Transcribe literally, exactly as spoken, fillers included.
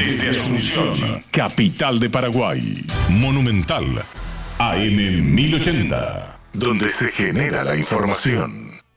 Desde Asunción, capital de Paraguay. Monumental A M mil ochenta. Donde se genera la información.